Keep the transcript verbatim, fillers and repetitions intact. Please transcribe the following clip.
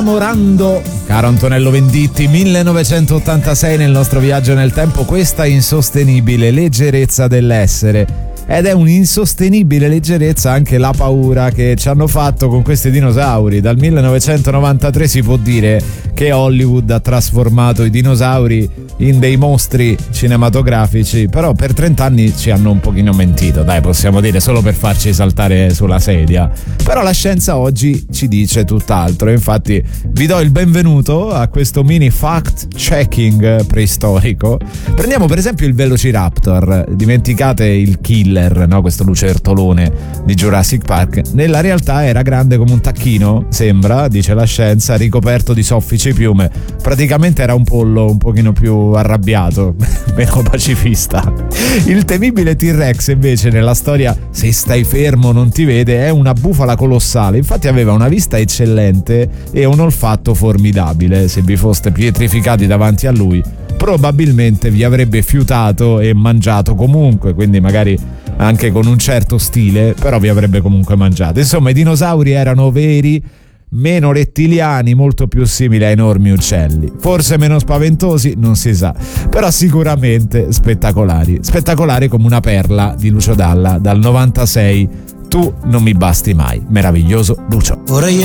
Morando, caro Antonello Venditti, millenovecentottantasei nel nostro viaggio nel tempo, questa insostenibile leggerezza dell'essere. Ed è un'insostenibile leggerezza anche la paura che ci hanno fatto con questi dinosauri. Dal millenovecentonovantatré si può dire che Hollywood ha trasformato i dinosauri in dei mostri cinematografici, però per trent'anni ci hanno un pochino mentito, dai, possiamo dire, solo per farci saltare sulla sedia. Però la scienza oggi ci dice tutt'altro, infatti vi do il benvenuto a questo mini fact checking preistorico. Prendiamo per esempio il Velociraptor, dimenticate il killer, no? Questo lucertolone di Jurassic Park, nella realtà era grande come un tacchino, sembra, dice la scienza, ricoperto di soffici piume. Praticamente era un pollo un pochino più arrabbiato, meno pacifista. Il temibile T-Rex invece nella storia, se stai fermo non ti vede, è una bufala colossale. Infatti aveva una vista eccellente e un olfatto formidabile. Se vi foste pietrificati davanti a lui, probabilmente vi avrebbe fiutato e mangiato comunque, quindi magari anche con un certo stile, però vi avrebbe comunque mangiato. Insomma, i dinosauri erano veri, meno rettiliani, molto più simili a enormi uccelli, forse meno spaventosi, non si sa, però sicuramente spettacolari, spettacolari come una perla di Lucio Dalla dal novantasei. Tu non mi basti mai, meraviglioso Lucio.